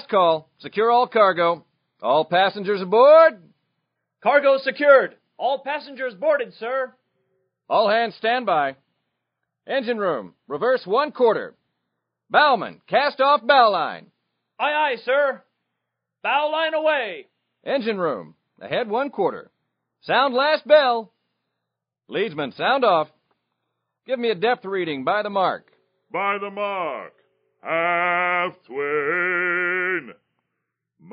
call. Secure all cargo. All passengers aboard. Cargo secured. All passengers boarded, sir. All hands stand by. Engine room, reverse 1/4. Bowman, cast off bow line. Aye, aye, sir. Bow line away. Engine room, ahead 1/4. Sound last bell. Leadsman, sound off. Give me a depth reading by the mark. By the mark. Halfway.